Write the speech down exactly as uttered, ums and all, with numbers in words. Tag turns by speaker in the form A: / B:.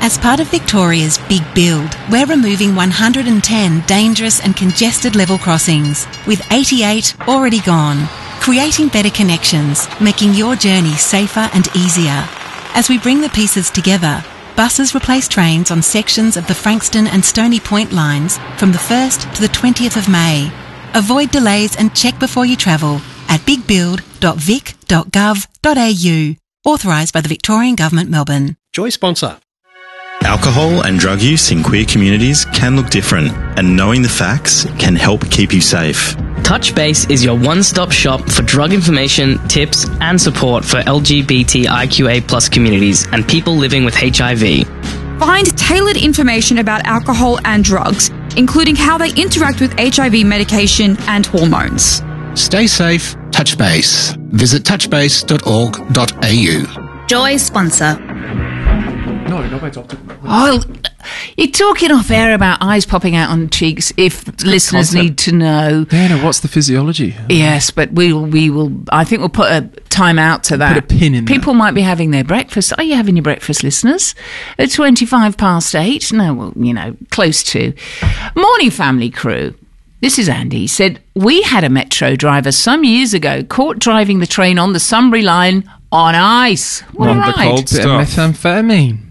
A: As part of Victoria's Big Build, we're removing one hundred ten dangerous and congested level crossings, with eighty-eight already gone, creating better connections, making your journey safer and easier. As we bring the pieces together, buses replace trains on sections of the Frankston and Stony Point lines from the first to the twentieth of May. Avoid delays and check before you travel at big build dot vic dot gov dot a u. Authorised by the Victorian Government, Melbourne.
B: Joy sponsor.
C: Alcohol and drug use in queer communities can look different, and knowing the facts can help keep you safe.
D: Touchbase is your one-stop shop for drug information, tips and support for L G B T I Q A plus communities and people living with H I V.
E: Find tailored information about alcohol and drugs, including how they interact with H I V medication and hormones.
F: Stay safe, Touchbase. Visit touchbase dot org dot a u.
G: Joy sponsor.
H: No, not by Doctor
I: Oh, you're talking off air about eyes popping out on cheeks if listeners
H: concept.
I: need to know.
H: Yeah, no, what's the physiology?
I: Yes, but we will, we will, I think we'll put a time out to that.
H: Put a pin in
I: People
H: that.
I: might be having their breakfast. Are you having your breakfast, listeners? At twenty-five past eight? No, well, you know, close to. Morning, family crew. This is Andy. He said, we had a metro driver some years ago caught driving the train on the Sunbury line on ice. What a
H: Not the
I: ride.
H: cold
J: Bit of
H: stuff.
J: methamphetamine.